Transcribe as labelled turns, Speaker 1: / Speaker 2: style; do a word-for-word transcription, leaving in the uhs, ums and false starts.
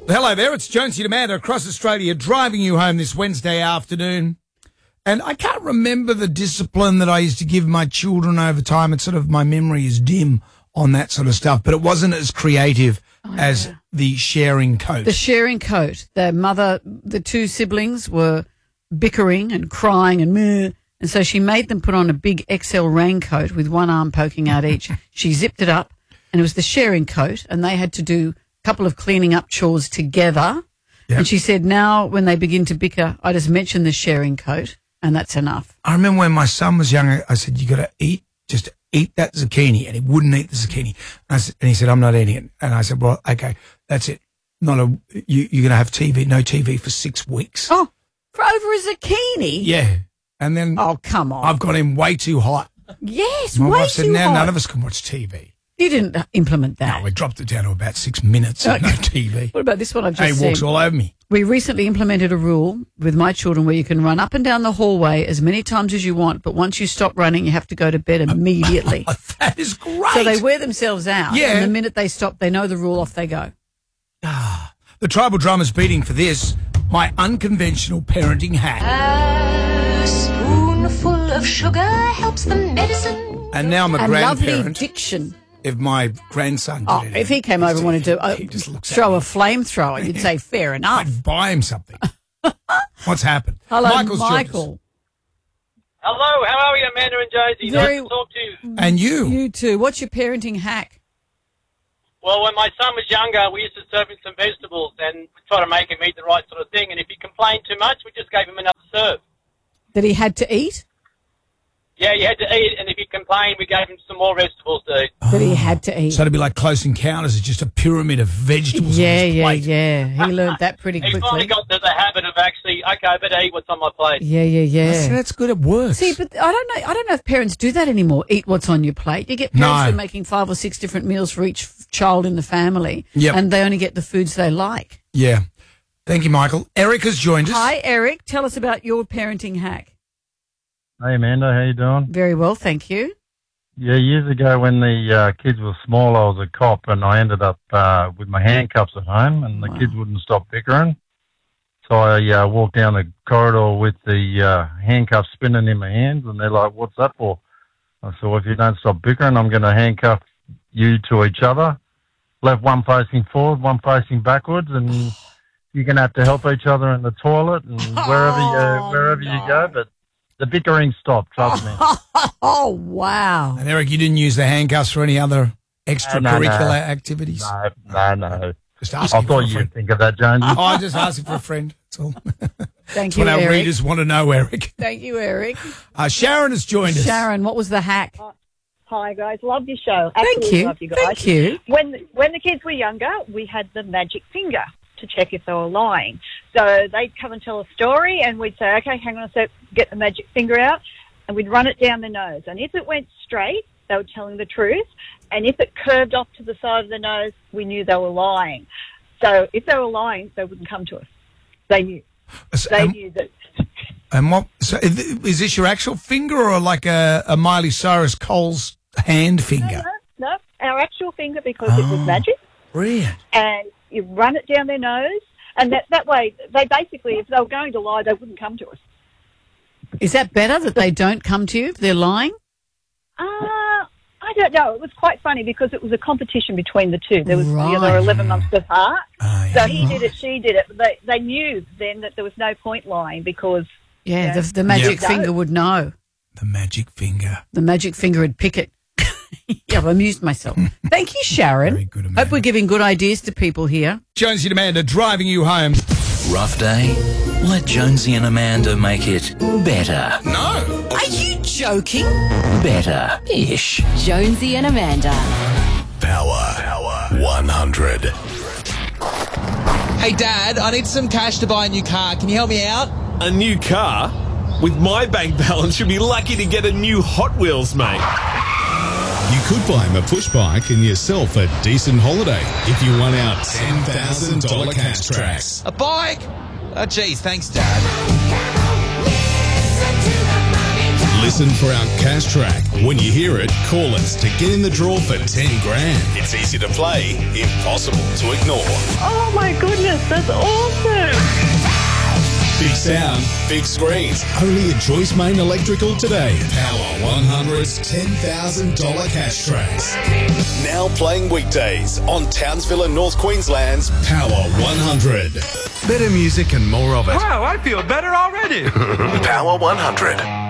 Speaker 1: Hello there, it's Jonesy and Amanda across Australia driving you home this Wednesday afternoon. And I can't remember the discipline that I used to give my children over time. It's sort of, my memory is dim on that sort of stuff, but it wasn't as creative oh, as yeah. the sharing coat.
Speaker 2: The sharing coat. The mother, the two siblings were bickering and crying and meh, and so she made them put on a big X L raincoat with one arm poking out each. She zipped it up, and it was the sharing coat, and they had to do couple of cleaning up chores together. Yep. And she said, now when they begin to bicker, I just mention the sharing coat and that's enough.
Speaker 1: I remember when my son was younger, I said, you got to eat, just eat that zucchini. And he wouldn't eat the zucchini. And, I said, and he said, I'm not eating it. And I said, well, okay, that's it. Not a, you, you're going to have T V, no T V for six weeks.
Speaker 2: Oh, for over a zucchini?
Speaker 1: Yeah. And then.
Speaker 2: Oh, come on.
Speaker 1: I've got him way too hot.
Speaker 2: Yes,
Speaker 1: my
Speaker 2: way
Speaker 1: wife said,
Speaker 2: too
Speaker 1: now
Speaker 2: hot.
Speaker 1: none of us can watch T V.
Speaker 2: You didn't implement that.
Speaker 1: No, we dropped it down to about six minutes of no T V.
Speaker 2: What about this one I've just
Speaker 1: seen? He walks all over me.
Speaker 2: We recently implemented a rule with my children where you can run up and down the hallway as many times as you want, but once you stop running, you have to go to bed immediately.
Speaker 1: That is great.
Speaker 2: So they wear themselves out.
Speaker 1: Yeah.
Speaker 2: And the minute they stop, they know the rule, off they go.
Speaker 1: Ah, the tribal drummer's beating for this, my unconventional parenting hack.
Speaker 3: A spoonful of sugar helps the medicine.
Speaker 1: And now I'm a
Speaker 2: and
Speaker 1: grandparent.
Speaker 2: Lovely diction.
Speaker 1: If my grandson did
Speaker 2: oh,
Speaker 1: it.
Speaker 2: If he came over and wanted to uh, throw a flamethrower, you'd say, fair enough.
Speaker 1: I'd buy him something. What's happened?
Speaker 2: Hello,
Speaker 1: Michael's
Speaker 2: Michael.
Speaker 4: Hello, how are you, Amanda and Josie?
Speaker 2: Very,
Speaker 4: nice to talk to you.
Speaker 1: And you.
Speaker 2: You too. What's your parenting hack?
Speaker 4: Well, when my son was younger, we used to serve him some vegetables and we try to make him eat the right sort of thing. And if he complained too much, we just gave him another serve.
Speaker 2: That he had to eat?
Speaker 4: Yeah, you had to eat, and if he complained, we gave him some more vegetables to eat.
Speaker 2: That he had to eat.
Speaker 1: So it'd be like Close Encounters, it's just a pyramid of vegetables
Speaker 2: yeah,
Speaker 1: on his
Speaker 2: yeah,
Speaker 1: plate.
Speaker 2: yeah. He learned that pretty
Speaker 4: he
Speaker 2: quickly.
Speaker 4: He finally got to the habit of actually, okay, I better eat what's on my plate.
Speaker 2: Yeah, yeah, yeah.
Speaker 1: See, that's good, it works.
Speaker 2: See, but I don't know. I don't know if parents do that anymore. Eat what's on your plate. You get parents
Speaker 1: No.
Speaker 2: who are making five or six different meals for each f- child in the family,
Speaker 1: Yep.
Speaker 2: and they only get the foods they like.
Speaker 1: Yeah. Thank you, Michael. Eric has joined us.
Speaker 2: Hi, Eric. Tell us about your parenting hack.
Speaker 5: Hey, Amanda, how you doing?
Speaker 2: Very well, thank you.
Speaker 5: Yeah, years ago when the uh, kids were small, I was a cop, and I ended up uh, with my handcuffs at home, and the
Speaker 2: Wow.
Speaker 5: kids wouldn't stop bickering. So I uh, walked down the corridor with the uh, handcuffs spinning in my hands, and they're like, what's that for? I said, well, if you don't stop bickering, I'm going to handcuff you to each other, left one facing forward, one facing backwards, and you're going to have to help each other in the toilet and wherever you, wherever
Speaker 2: no.
Speaker 5: you go, but the bickering stopped, trust me.
Speaker 2: Oh, wow.
Speaker 1: And Eric, you didn't use the handcuffs for any other extracurricular
Speaker 5: No, no, no.
Speaker 1: activities?
Speaker 5: No, no, no.
Speaker 1: Just
Speaker 5: I
Speaker 1: asking for
Speaker 5: thought
Speaker 1: a
Speaker 5: you'd
Speaker 1: friend.
Speaker 5: think of that, Jonesy.
Speaker 1: Oh, I just asking for a friend. That's all.
Speaker 2: Thank
Speaker 1: That's
Speaker 2: you,
Speaker 1: what our
Speaker 2: Eric.
Speaker 1: readers want to know, Eric.
Speaker 2: Thank you, Eric.
Speaker 1: Uh, Sharon has joined us.
Speaker 2: Sharon, what was the hack?
Speaker 6: Hi guys, love your show.
Speaker 2: Thank
Speaker 6: Absolutely
Speaker 2: you.
Speaker 6: love you guys.
Speaker 2: Thank you.
Speaker 6: When when the kids were younger, we had the magic finger to check if they were lying. So they'd come and tell a story, and we'd say, "Okay, hang on a sec, get the magic finger out," and we'd run it down their nose. And if it went straight, they were telling the truth, and if it curved off to the side of the nose, we knew they were lying. So if they were lying, they wouldn't come to us. They knew.
Speaker 1: So,
Speaker 6: They
Speaker 1: um,
Speaker 6: knew that.
Speaker 1: And what? So is is this your actual finger or like a, a Miley Cyrus Cole's hand finger?
Speaker 6: No, no, our actual finger, because it was
Speaker 1: Oh.
Speaker 6: magic.
Speaker 1: Brilliant.
Speaker 6: And you run it down their nose, and that, that way, they basically, if they were going to lie, they wouldn't come to us.
Speaker 2: Is that better that they don't come to you if they're lying?
Speaker 6: Uh, I don't know. It was quite funny because it was a competition between the two. There was
Speaker 2: Right.
Speaker 6: you know, they were eleven months apart.
Speaker 1: Oh, yeah.
Speaker 6: So he did it, she did it. But they, they knew then that there was no point lying because...
Speaker 2: Yeah,
Speaker 6: Yeah.
Speaker 2: the, the magic
Speaker 6: Yeah.
Speaker 2: finger would know.
Speaker 1: The magic finger.
Speaker 2: The magic finger would pick it. Yeah, I've amused myself. Thank you, Sharon.
Speaker 1: Very good, Amanda.
Speaker 2: Hope we're giving good ideas to people here.
Speaker 1: Jonesy and Amanda driving you home.
Speaker 7: Rough day? Let Jonesy and Amanda make it better.
Speaker 1: No.
Speaker 2: Are you joking?
Speaker 7: Better-ish.
Speaker 8: Jonesy and Amanda.
Speaker 9: Power. Power. one hundred.
Speaker 10: Hey, Dad, I need some cash to buy a new car. Can you help me out?
Speaker 9: A new car? With my bank balance, you'll be lucky to get a new Hot Wheels, mate.
Speaker 11: You could buy him a push bike and yourself a decent holiday if you won out ten thousand dollars cash tracks.
Speaker 10: A bike? Oh, geez, thanks, Dad.
Speaker 11: Listen for our cash track. When you hear it, call us to get in the draw for ten grand. It's easy to play, impossible to ignore.
Speaker 8: Oh my goodness, that's awesome.
Speaker 11: Big sound, big screens. Only at Joyce Main Electrical today. Power one hundred's ten thousand dollars cash tracks. Now playing weekdays on Townsville and North Queensland's Power one hundred. Better music and more of it.
Speaker 12: Wow, I feel better already.
Speaker 11: Power one hundred.